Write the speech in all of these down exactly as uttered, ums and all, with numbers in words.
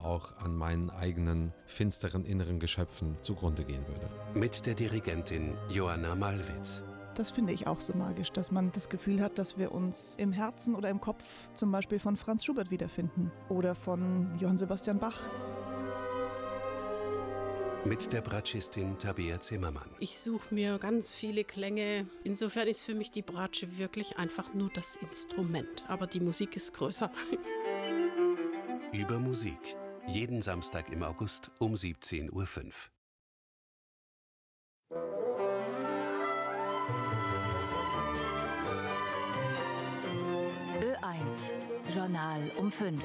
auch an meinen eigenen finsteren inneren Geschöpfen zugrunde gehen würde. Mit der Dirigentin Joanna Malwitz. Das finde ich auch so magisch, dass man das Gefühl hat, dass wir uns im Herzen oder im Kopf zum Beispiel von Franz Schubert wiederfinden oder von Johann Sebastian Bach. Mit der Bratschistin Tabea Zimmermann. Ich suche mir ganz viele Klänge. Insofern ist für mich die Bratsche wirklich einfach nur das Instrument. Aber die Musik ist größer. Über Musik. Jeden Samstag im August um siebzehn Uhr fünf. Ö eins, Journal um fünf.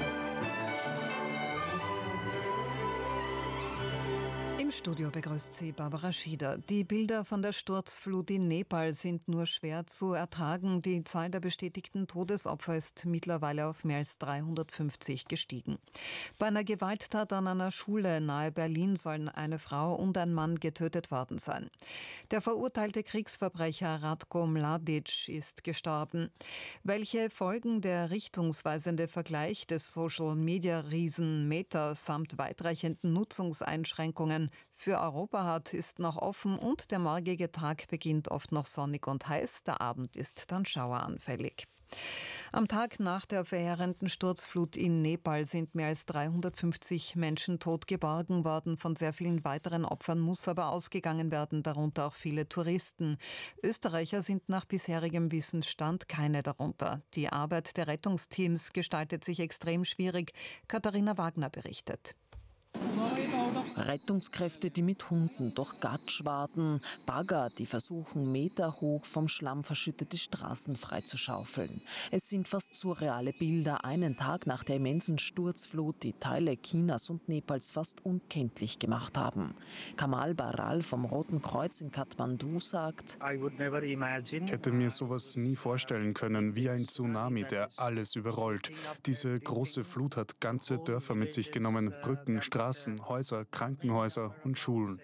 Im Studio begrüßt sie Barbara Schieder. Die Bilder von der Sturzflut in Nepal sind nur schwer zu ertragen. Die Zahl der bestätigten Todesopfer ist mittlerweile auf mehr als dreihundertfünfzig gestiegen. Bei einer Gewalttat an einer Schule nahe Berlin sollen eine Frau und ein Mann getötet worden sein. Der verurteilte Kriegsverbrecher Ratko Mladic ist gestorben. Welche Folgen der richtungsweisende Vergleich des Social-Media-Riesen Meta samt weitreichenden Nutzungseinschränkungen für Europa hat, ist noch offen und der morgige Tag beginnt oft noch sonnig und heiß, der Abend ist dann schaueranfällig. Am Tag nach der verheerenden Sturzflut in Nepal sind mehr als dreihundertfünfzig Menschen tot geborgen worden. Von sehr vielen weiteren Opfern muss aber ausgegangen werden, darunter auch viele Touristen. Österreicher sind nach bisherigem Wissensstand keine darunter. Die Arbeit der Rettungsteams gestaltet sich extrem schwierig. Katharina Wagner berichtet. Rettungskräfte, die mit Hunden durch Gatsch warten, Bagger, die versuchen, meterhoch vom Schlamm verschüttete Straßen freizuschaufeln. Es sind fast surreale Bilder, einen Tag nach der immensen Sturzflut, die Teile Chinas und Nepals fast unkenntlich gemacht haben. Kamal Baral vom Roten Kreuz in Kathmandu sagt: Ich hätte mir sowas nie vorstellen können, wie ein Tsunami, der alles überrollt. Diese große Flut hat ganze Dörfer mit sich genommen, Brücken, Straßen, Häuser, Krankenhäuser und Schulen.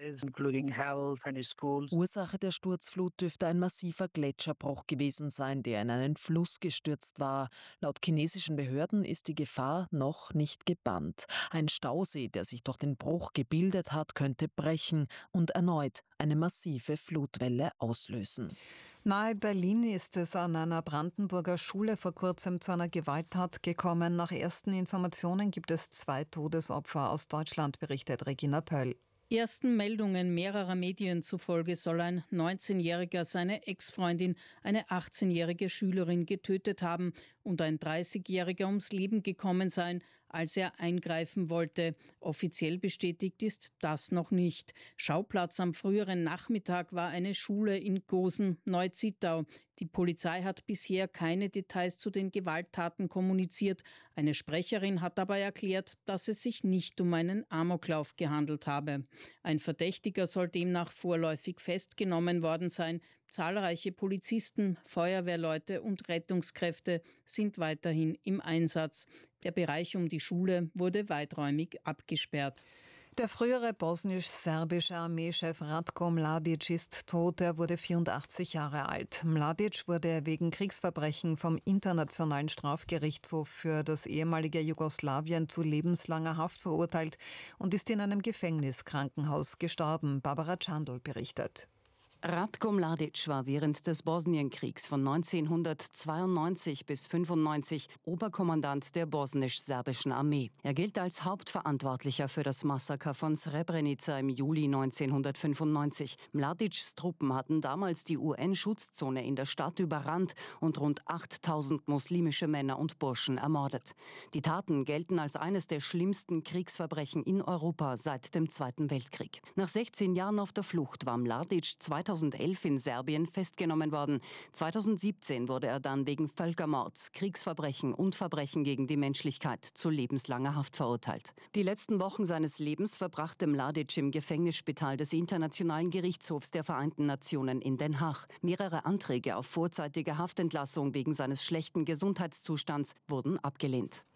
Ursache der Sturzflut dürfte ein massiver Gletscherbruch gewesen sein, der in einen Fluss gestürzt war. Laut chinesischen Behörden ist die Gefahr noch nicht gebannt. Ein Stausee, der sich durch den Bruch gebildet hat, könnte brechen und erneut eine massive Flutwelle auslösen. Nahe Berlin ist es an einer Brandenburger Schule vor kurzem zu einer Gewalttat gekommen. Nach ersten Informationen gibt es zwei Todesopfer. Aus Deutschland berichtet Regina Pöll. Ersten Meldungen mehrerer Medien zufolge soll ein neunzehnjähriger seine Ex-Freundin, eine achtzehnjährige Schülerin getötet haben und ein dreißigjähriger ums Leben gekommen sein, als er eingreifen wollte. Offiziell bestätigt ist das noch nicht. Schauplatz am früheren Nachmittag war eine Schule in Gosen, Neu-Zittau. Die Polizei hat bisher keine Details zu den Gewalttaten kommuniziert. Eine Sprecherin hat dabei erklärt, dass es sich nicht um einen Amoklauf gehandelt habe. Ein Verdächtiger soll demnach vorläufig festgenommen worden sein. Zahlreiche Polizisten, Feuerwehrleute und Rettungskräfte sind weiterhin im Einsatz. Der Bereich um die Schule wurde weiträumig abgesperrt. Der frühere bosnisch-serbische Armeechef Ratko Mladic ist tot. Er wurde vierundachtzig Jahre alt. Mladic wurde wegen Kriegsverbrechen vom Internationalen Strafgerichtshof für das ehemalige Jugoslawien zu lebenslanger Haft verurteilt und ist in einem Gefängniskrankenhaus gestorben. Barbara Czandl berichtet. Ratko Mladic war während des Bosnienkriegs von neunzehnhundertzweiundneunzig bis fünfundneunzig Oberkommandant der bosnisch-serbischen Armee. Er gilt als Hauptverantwortlicher für das Massaker von Srebrenica im Juli neunzehnhundertfünfundneunzig. Mladics Truppen hatten damals die U N-Schutzzone in der Stadt überrannt und rund achttausend muslimische Männer und Burschen ermordet. Die Taten gelten als eines der schlimmsten Kriegsverbrechen in Europa seit dem Zweiten Weltkrieg. Nach sechzehn Jahren auf der Flucht war Mladic zweitausendelf in Serbien festgenommen worden. zweitausendsiebzehn wurde er dann wegen Völkermords, Kriegsverbrechen und Verbrechen gegen die Menschlichkeit zu lebenslanger Haft verurteilt. Die letzten Wochen seines Lebens verbrachte Mladic im Gefängnisspital des Internationalen Gerichtshofs der Vereinten Nationen in Den Haag. Mehrere Anträge auf vorzeitige Haftentlassung wegen seines schlechten Gesundheitszustands wurden abgelehnt.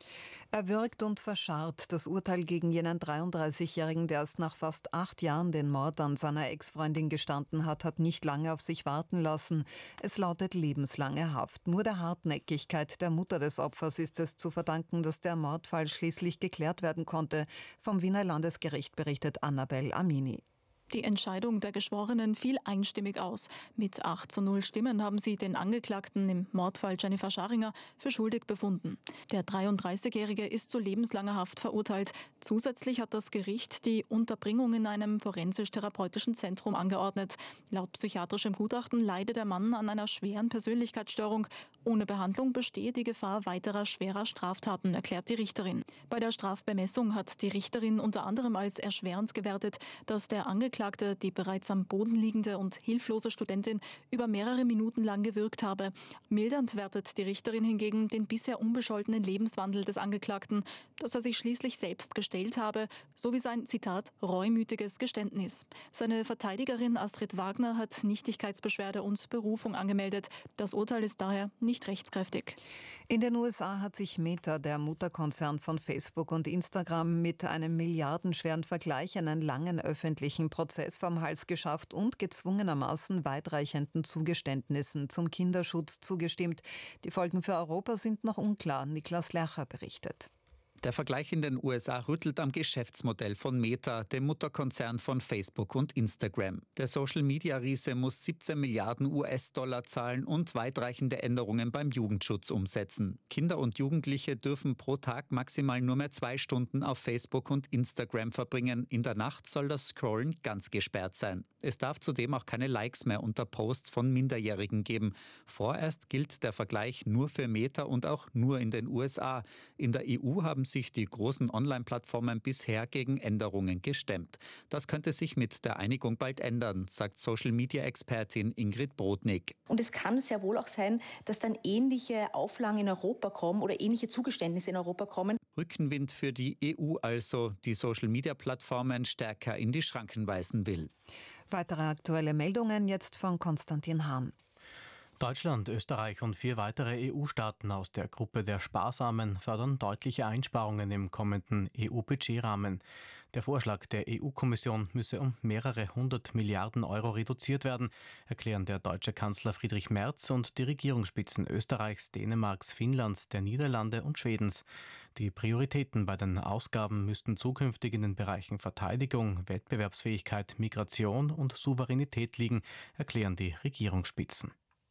Erwürgt und verscharrt. Das Urteil gegen jenen dreiunddreißigjährigen, der erst nach fast acht Jahren den Mord an seiner Ex-Freundin gestanden hat, hat nicht lange auf sich warten lassen. Es lautet lebenslange Haft. Nur der Hartnäckigkeit der Mutter des Opfers ist es zu verdanken, dass der Mordfall schließlich geklärt werden konnte. Vom Wiener Landesgericht berichtet Annabel Amini. Die Entscheidung der Geschworenen fiel einstimmig aus. Mit acht zu null Stimmen haben sie den Angeklagten im Mordfall Jennifer Scharinger für schuldig befunden. Der dreiunddreißigjährige ist zu lebenslanger Haft verurteilt. Zusätzlich hat das Gericht die Unterbringung in einem forensisch-therapeutischen Zentrum angeordnet. Laut psychiatrischem Gutachten leidet der Mann an einer schweren Persönlichkeitsstörung. Ohne Behandlung bestehe die Gefahr weiterer schwerer Straftaten, erklärt die Richterin. Bei der Strafbemessung hat die Richterin unter anderem als erschwerend gewertet, dass der Angeklagte die bereits am Boden liegende und hilflose Studentin über mehrere Minuten lang gewürgt habe. Mildernd wertet die Richterin hingegen den bisher unbescholtenen Lebenswandel des Angeklagten, dass er sich schließlich selbst gestellt habe, sowie sein, Zitat, reumütiges Geständnis. Seine Verteidigerin Astrid Wagner hat Nichtigkeitsbeschwerde und Berufung angemeldet. Das Urteil ist daher nicht rechtskräftig. In den U S A hat sich Meta, der Mutterkonzern von Facebook und Instagram, mit einem milliardenschweren Vergleich einen langen öffentlichen Prozess vom Hals geschafft und gezwungenermaßen weitreichenden Zugeständnissen zum Kinderschutz zugestimmt. Die Folgen für Europa sind noch unklar. Niklas Lercher berichtet. Der Vergleich in den U S A rüttelt am Geschäftsmodell von Meta, dem Mutterkonzern von Facebook und Instagram. Der Social-Media-Riese muss siebzehn Milliarden U S-Dollar zahlen und weitreichende Änderungen beim Jugendschutz umsetzen. Kinder und Jugendliche dürfen pro Tag maximal nur mehr zwei Stunden auf Facebook und Instagram verbringen. In der Nacht soll das Scrollen ganz gesperrt sein. Es darf zudem auch keine Likes mehr unter Posts von Minderjährigen geben. Vorerst gilt der Vergleich nur für Meta und auch nur in den U S A. In der E U haben sich die großen Online-Plattformen bisher gegen Änderungen gestemmt. Das könnte sich mit der Einigung bald ändern, sagt Social-Media-Expertin Ingrid Brodnik. Und es kann sehr wohl auch sein, dass dann ähnliche Auflagen in Europa kommen oder ähnliche Zugeständnisse in Europa kommen. Rückenwind für die E U also, die Social-Media-Plattformen stärker in die Schranken weisen will. Weitere aktuelle Meldungen jetzt von Konstantin Hahn. Deutschland, Österreich und vier weitere E U-Staaten aus der Gruppe der Sparsamen fördern deutliche Einsparungen im kommenden E U-Budgetrahmen. Der Vorschlag der E U-Kommission müsse um mehrere hundert Milliarden Euro reduziert werden, erklären der deutsche Kanzler Friedrich Merz und die Regierungsspitzen Österreichs, Dänemarks, Finnlands, der Niederlande und Schwedens. Die Prioritäten bei den Ausgaben müssten zukünftig in den Bereichen Verteidigung, Wettbewerbsfähigkeit, Migration und Souveränität liegen, erklären die Regierungsspitzen.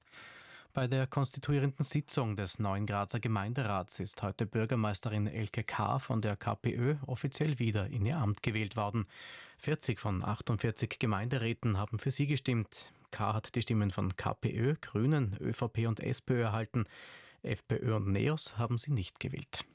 Bei der konstituierenden Sitzung des neuen Grazer Gemeinderats ist heute Bürgermeisterin Elke K. von der KPÖ offiziell wieder in ihr Amt gewählt worden. vierzig von achtundvierzig Gemeinderäten haben für sie gestimmt. K. hat die Stimmen von KPÖ, Grünen, ÖVP und SPÖ erhalten. FPÖ und NEOS haben sie nicht gewählt.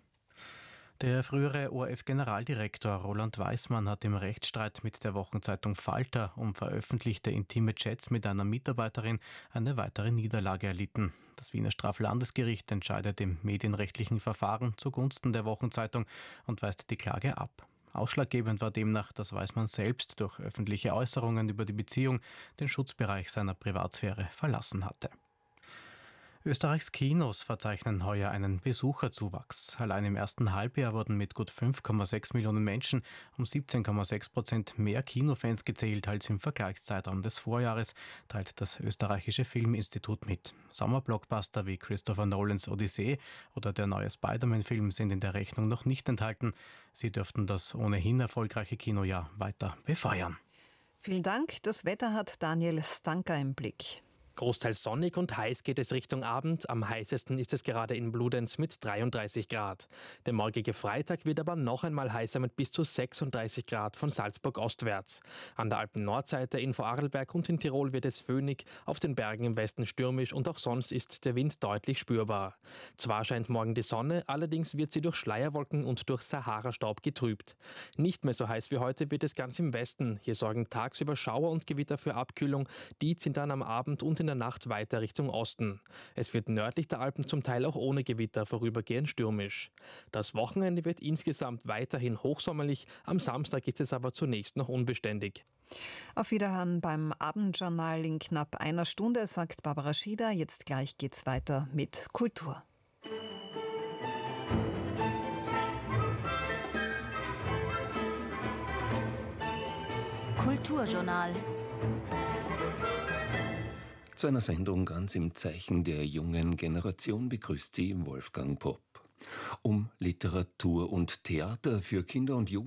Der frühere O R F-Generaldirektor Roland Weismann hat im Rechtsstreit mit der Wochenzeitung Falter um veröffentlichte intime Chats mit einer Mitarbeiterin eine weitere Niederlage erlitten. Das Wiener Straflandesgericht entscheidet im medienrechtlichen Verfahren zugunsten der Wochenzeitung und weist die Klage ab. Ausschlaggebend war demnach, dass Weismann selbst durch öffentliche Äußerungen über die Beziehung den Schutzbereich seiner Privatsphäre verlassen hatte. Österreichs Kinos verzeichnen heuer einen Besucherzuwachs. Allein im ersten Halbjahr wurden mit gut fünf Komma sechs Millionen Menschen um siebzehn Komma sechs Prozent mehr Kinofans gezählt als im Vergleichszeitraum des Vorjahres, teilt das österreichische Filminstitut mit. Sommerblockbuster wie Christopher Nolans Odyssee oder der neue Spider-Man-Film sind in der Rechnung noch nicht enthalten. Sie dürften das ohnehin erfolgreiche Kinojahr weiter befeuern. Vielen Dank. Das Wetter hat Daniel Stanker im Blick. Großteils sonnig und heiß geht es Richtung Abend. Am heißesten ist es gerade in Bludenz mit dreiunddreißig Grad. Der morgige Freitag wird aber noch einmal heißer mit bis zu sechsunddreißig Grad von Salzburg ostwärts. An der Alpen-Nordseite in Vorarlberg und in Tirol wird es föhnig, auf den Bergen im Westen stürmisch und auch sonst ist der Wind deutlich spürbar. Zwar scheint morgen die Sonne, allerdings wird sie durch Schleierwolken und durch Sahara-Staub getrübt. Nicht mehr so heiß wie heute wird es ganz im Westen. Hier sorgen tagsüber Schauer und Gewitter für Abkühlung. Die ziehen dann am Abend und in der Nacht weiter Richtung Osten. Es wird nördlich der Alpen zum Teil auch ohne Gewitter vorübergehend stürmisch. Das Wochenende wird insgesamt weiterhin hochsommerlich, am Samstag ist es aber zunächst noch unbeständig. Auf Wiederhören beim Abendjournal in knapp einer Stunde, sagt Barbara Schieder. Jetzt gleich geht's weiter mit Kultur. Kulturjournal. Zu einer Sendung ganz im Zeichen der jungen Generation begrüßt sie Wolfgang Popp. Um Literatur und Theater für Kinder und Jugendliche